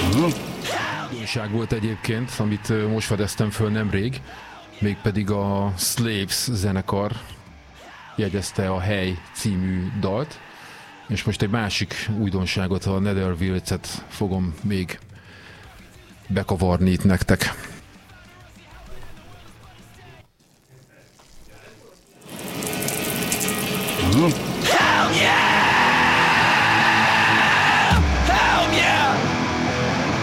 Újdonság volt egyébként, amit most fedeztem föl nemrég, mégpedig a Slaves zenekar jegyezte a Hely című dalt, és most egy másik újdonságot, a Netherwilds-et fogom még bekavarni itt nektek. Mm-hmm.